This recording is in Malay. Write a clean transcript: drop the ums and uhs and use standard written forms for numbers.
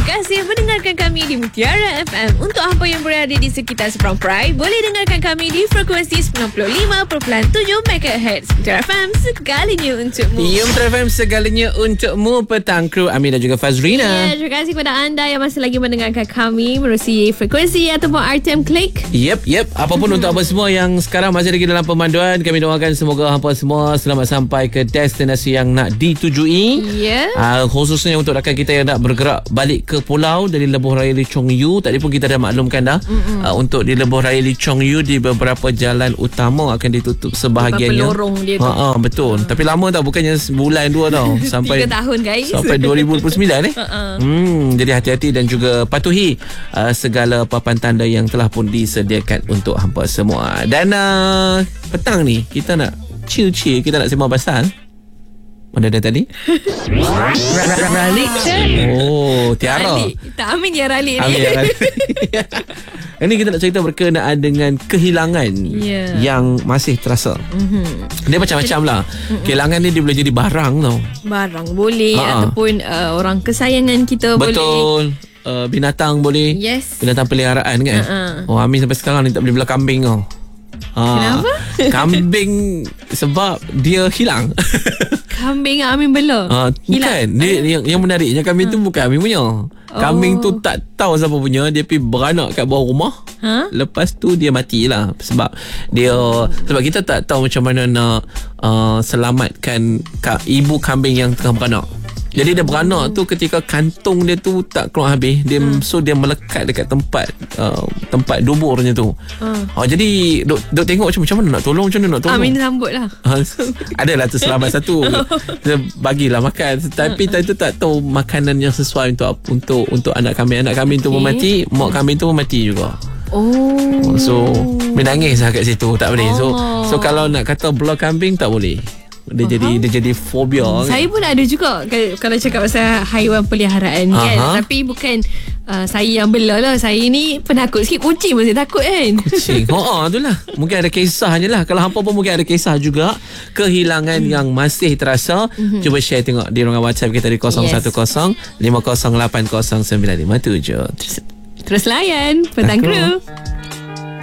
kasih mendengarkan kami di Mutiara FM. Untuk hampa yang berada di sekitar Seberang Perai, boleh dengarkan kami di frekuensi 95.7 MHz. Mutiara FM, segalanya untukmu. Ya, Mutiara FM, segalanya untukmu. Petang kru Amin dan juga Fazrina. Ya, terima kasih kepada anda yang masih lagi mendengarkan kami melalui frekuensi ataupun RTM Klik. Yep. Apapun untuk apa semua yang sekarang masih lagi dalam pemanduan, kami doakan semoga hampa semua selamat sampai ke destinasi yang nak ditujui. Ya. Khususnya untuk rakan kita yang nak bergerak balik ke pulau dari Lebuh Raya Lee Chong Yu. Tadi pun kita dah maklumkan dah. Untuk di Lebuh Raya Lee Chong Yu, di beberapa jalan utama akan ditutup sebahagiannya. Beberapa lorong dia tu. Betul. Tapi lama tau, bukannya sebulan dua tau. Sampai 3 tahun guys. Sampai 2029 Jadi hati-hati dan juga patuhi segala papan tanda yang telah pun disediakan untuk hampa semua. Dan petang ni kita nak chill, kita nak sembang pasal mana dah tadi? Ralik. Oh, Tiara. Tak Amin yang ralik ni. Ini kita nak cerita berkenaan dengan kehilangan yang masih terasa. Dia macam-macam lah. Kehilangan ni dia boleh jadi barang tau. Barang boleh ataupun orang kesayangan kita boleh. Betul. Binatang boleh. Yes. Binatang peliharaan kan. Amin sampai sekarang ni tak boleh belah kambing tau. Kenapa? Kambing sebab dia hilang. Kambing Amin bela. Bukan. Dia yang menariknya kambing tu bukan Amin punya. Kambing tu tak tahu siapa punya. Dia pergi beranak kat bawah rumah. Lepas tu dia matilah. Sebab kita tak tahu macam mana nak selamatkan ibu kambing yang tengah beranak. Jadi dia beranak tu ketika kantung dia tu tak keluar habis. So dia melekat dekat tempat duburnya tu. Jadi duk tengok macam mana nak tolong. Amin sambut lah. Adalah tu selamat satu. Dia bagilah makan. Tapi tu tak tahu makanan yang sesuai untuk anak kambing. Anak kambing tu pun mati, mak kambing tu pun mati juga. So menangis lah kat situ. Tak boleh. So kalau nak kata belah kambing tak boleh. Dia jadi fobia. Saya pun ada juga kalau cakap pasal haiwan peliharaan kan. Tapi bukan saya yang bela lah. Saya ni penakut sikit. Kucing masih takut kan. Kucing. itulah. Mungkin ada kisahnya lah. Kalau hampa pun mungkin ada kisah juga. Kehilangan yang masih terasa. Cuba share tengok di ruangan WhatsApp kita di 010-5080957. Terus layan Petang Kru.